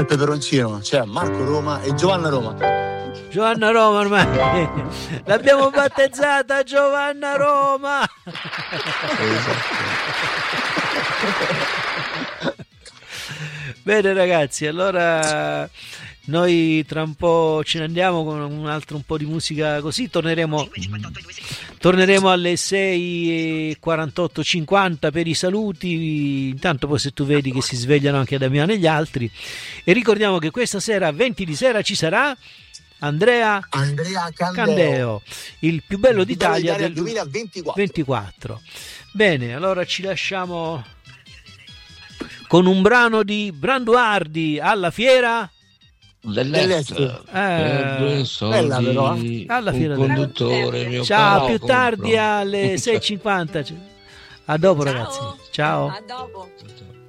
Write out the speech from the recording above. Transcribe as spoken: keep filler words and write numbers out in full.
il peperoncino, c'è Marco Roma e Giovanna Roma. Giovanna Roma ormai l'abbiamo battezzata Giovanna Roma. Bene ragazzi, allora noi tra un po' ce ne andiamo con un altro un po' di musica, così torneremo torneremo alle sei e quarantotto cinquanta per i saluti. Intanto poi se tu vedi che si svegliano anche Damiano e gli altri, e ricordiamo che questa sera a venti di sera ci sarà Andrea, Andrea Candeo, Candeo, il più bello d'Italia del duemilaventiquattro. ventiquattro. Bene, allora ci lasciamo con un brano di Branduardi, Alla fiera dell'est, eh, due soldi, bella però, alla un fiera conduttore, mio ciao, caro, più compro. tardi alle sei e cinquanta. A dopo Ciao. ragazzi, ciao. A dopo.